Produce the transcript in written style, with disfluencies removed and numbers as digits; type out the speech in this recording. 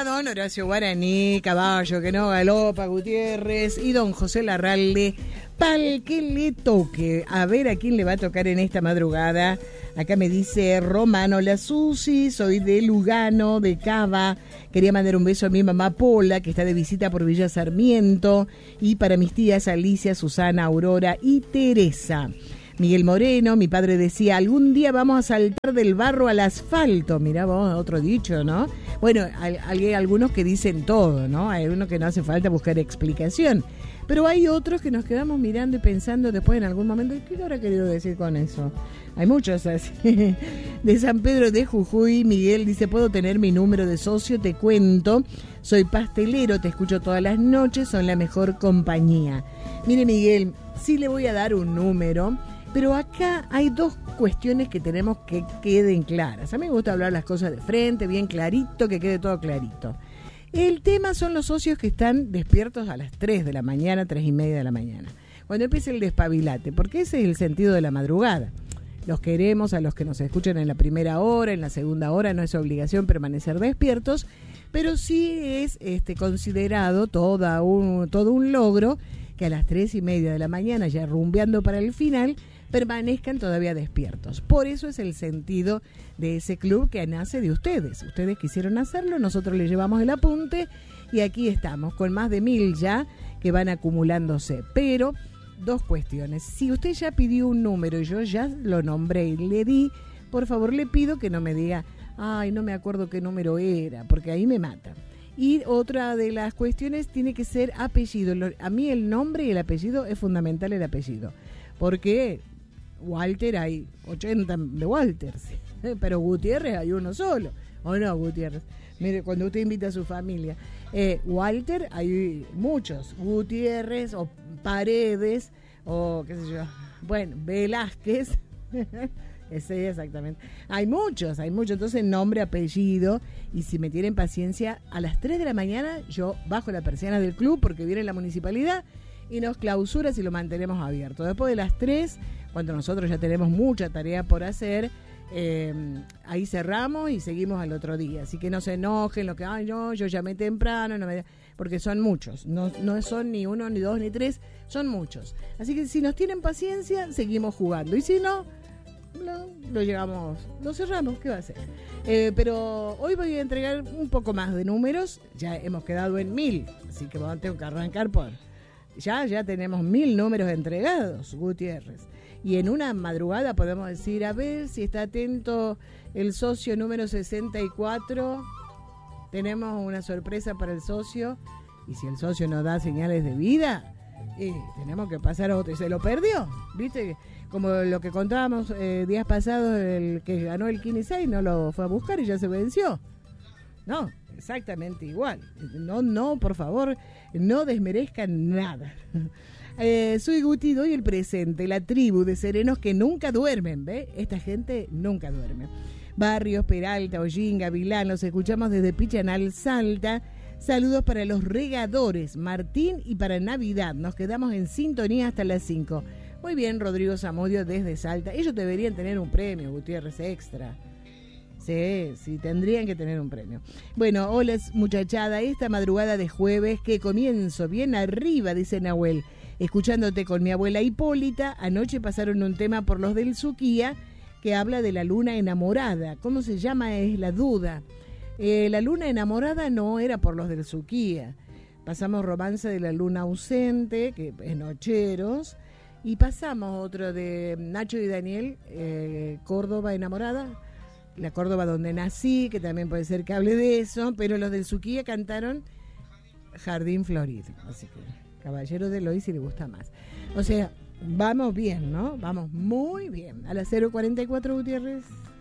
don Horacio Guaraní, caballo que no galopa, Gutiérrez, y don José Larralde, pa'l que le toque. A ver a quién le va a tocar en esta madrugada. Acá me dice Romano, la Susi, soy de Lugano, de Cava. Quería mandar un beso a mi mamá Pola, que está de visita por Villa Sarmiento, y para mis tías Alicia, Susana, Aurora y Teresa. Miguel Moreno, mi padre decía, algún día vamos a saltar del barro al asfalto. Mirá vos, otro dicho, ¿no? Bueno, hay algunos que dicen todo, ¿no? Hay unos que no hace falta buscar explicación. Pero hay otros que nos quedamos mirando y pensando después en algún momento, ¿qué habrá querido decir con eso? Hay muchos así. De San Pedro de Jujuy, Miguel dice, ¿puedo tener mi número de socio? Te cuento, soy pastelero, te escucho todas las noches, son la mejor compañía. Mire, Miguel, sí le voy a dar un número, pero acá hay dos cuestiones que tenemos que queden claras. A mí me gusta hablar las cosas de frente, bien clarito, que quede todo clarito. El tema son los socios que están despiertos a las 3 de la mañana, 3 y media de la mañana. Cuando empiece el despabilate, porque ese es el sentido de la madrugada. Los queremos a los que nos escuchan en la primera hora, en la segunda hora, no es obligación permanecer despiertos, pero sí es considerado todo un logro que a las 3 y media de la mañana, ya rumbeando para el final, permanezcan todavía despiertos. Por eso es el sentido de ese club que nace de ustedes. Ustedes quisieron hacerlo, nosotros les llevamos el apunte y aquí estamos, con más de 1000 ya que van acumulándose. Pero, dos cuestiones. Si usted ya pidió un número y yo ya lo nombré y le di, por favor le pido que no me diga, ay, no me acuerdo qué número era, porque ahí me mata. Y otra de las cuestiones tiene que ser apellido. A mí el nombre y el apellido es fundamental, el apellido. Porque Walter hay 80 de Walters, pero Gutiérrez hay uno solo. ¿O no, Gutiérrez? Mire, cuando usted invita a su familia, Walter hay muchos, Gutiérrez o Paredes o qué sé yo, bueno, Velázquez. Ese exactamente. Hay muchos, entonces nombre, apellido, y si me tienen paciencia, a las 3 de la mañana yo bajo la persiana del club porque viene la municipalidad y nos clausura si lo mantenemos abierto. Después de las 3, cuando nosotros ya tenemos mucha tarea por hacer, ahí cerramos y seguimos al otro día. Así que no se enojen, lo que, ay no, yo llamé temprano, porque son muchos, no son ni uno, ni dos, ni tres, son muchos. Así que si nos tienen paciencia, seguimos jugando, y si no, lo cerramos, ¿qué va a hacer? Pero hoy voy a entregar un poco más de números, ya hemos quedado en 1000, así que tengo que arrancar por... Ya tenemos 1000 números entregados, Gutiérrez. Y en una madrugada podemos decir, a ver si está atento el socio número 64. Tenemos una sorpresa para el socio. Y si el socio nos da señales de vida, tenemos que pasar a otro. Y se lo perdió, ¿viste? Como lo que contábamos días pasados, el que ganó el Kini 6 no lo fue a buscar y ya se venció. No, exactamente igual. No, por favor, no desmerezcan nada. Soy Guti, doy el presente, la tribu de serenos que nunca duermen, ¿ve? Esta gente nunca duerme. Barrios, Peralta, Hollín, Gavilán, los escuchamos desde Pichanal, Salta. Saludos para los regadores, Martín, y para Navidad. Nos quedamos en sintonía hasta las 5. Muy bien, Rodrigo Zamudio desde Salta. Ellos deberían tener un premio, Gutiérrez, extra. Sí, tendrían que tener un premio. Bueno, hola muchachada, esta madrugada de jueves que comienzo bien arriba, dice Nahuel, escuchándote con mi abuela Hipólita. Anoche pasaron un tema por los del Suquía que habla de la luna enamorada. ¿Cómo se llama? Es la duda. La luna enamorada no era por los del Suquía. Pasamos Romance de la luna ausente, que es Nocheros, y pasamos otro de Nacho y Daniel, Córdoba enamorada, la Córdoba donde nací, que también puede ser que hable de eso, pero los del Suquía cantaron Jardín Florido, así que Caballero de Eloy si le gusta más. O sea, vamos bien, ¿no? Vamos muy bien. A las 0:44, Gutiérrez.